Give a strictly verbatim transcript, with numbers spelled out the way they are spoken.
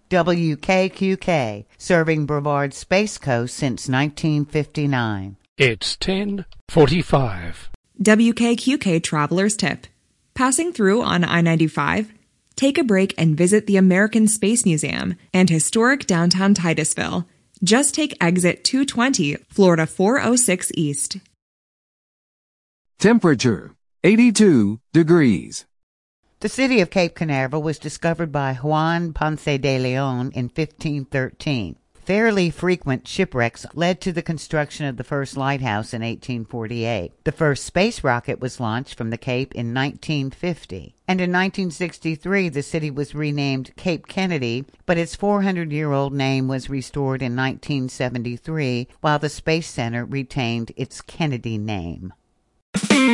W K Q K, serving Brevard Space Coast since nineteen fifty-nine. It's ten forty-five. W K Q K Traveler's Tip. Passing through on I ninety-five, take a break and visit the American Space Museum and historic downtown Titusville. Just take exit two twenty, Florida four oh six East. Temperature, eighty-two degrees. The city of Cape Canaveral was discovered by Juan Ponce de Leon in fifteen thirteen. Fairly frequent shipwrecks led to the construction of the first lighthouse in eighteen forty-eight. The first space rocket was launched from the Cape in nineteen fifty. And in nineteen sixty-three, the city was renamed Cape Kennedy, but its four hundred year old name was restored in nineteen seventy-three, while the Space Center retained its Kennedy name.